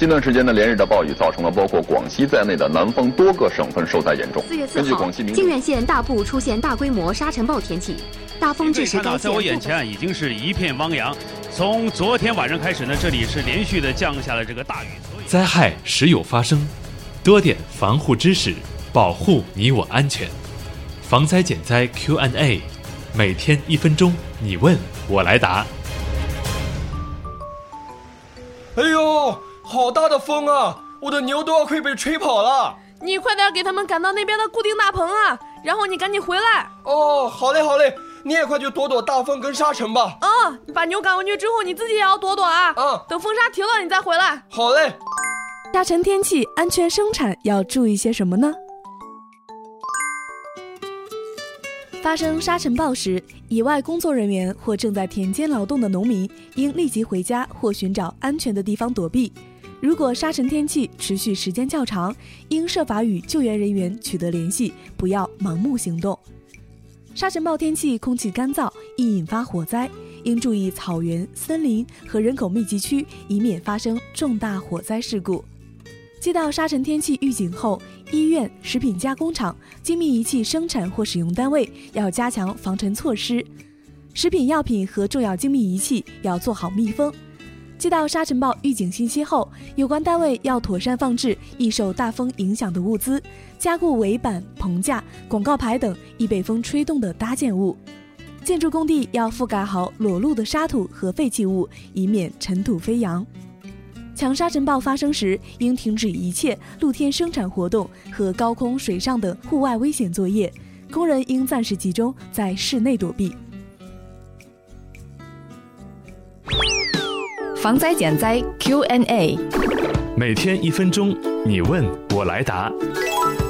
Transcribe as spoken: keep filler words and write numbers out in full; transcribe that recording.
近段时间的连日的暴雨，造成了包括广西在内的南方多个省份受灾严重。 四月四号，靖远县大部出现大规模沙尘暴天气，大风致使该县。 在我眼前已经是一片汪洋。从昨天晚上开始呢，这里是连续的降下了这个大雨。 灾害时有发生，多点防护知识，保护你我安全。防灾减灾 Q and A， 每天一分钟，你问我来答。 哎呦，好大的风啊！我的牛都要快被吹跑了。 你快点给他们赶到那边的固定大棚啊，然后你赶紧回来。 哦，好嘞好嘞，你也快去躲躲大风跟沙尘吧。 嗯，把牛赶回去之后，你自己也要躲躲啊。 嗯， 等风沙停了你再回来。 好嘞。 沙尘天气安全生产要注意些什么呢？发生沙尘暴时，野外工作人员或正在田间劳动的农民应立即回家或寻找安全的地方躲避。如果沙尘天气持续时间较长，应设法与救援人员取得联系，不要盲目行动。沙尘暴天气空气干燥，易引发火灾，应注意草原、森林和人口密集区，以免发生重大火灾事故。接到沙尘天气预警后，医院、食品加工厂、精密仪器生产或使用单位要加强防尘措施，食品药品和重要精密仪器要做好密封。接到沙尘暴预警信息后，有关单位要妥善放置易受大风影响的物资，加固围板、棚架、广告牌等易被风吹动的搭建物。建筑工地要覆盖好裸露的沙土和废弃物，以免尘土飞扬。强沙尘暴发生时，应停止一切露天生产活动和高空、水上等户外危险作业，工人应暂时集中在室内躲避。 防灾减灾 Q and A， 每天一分钟，你问我来答。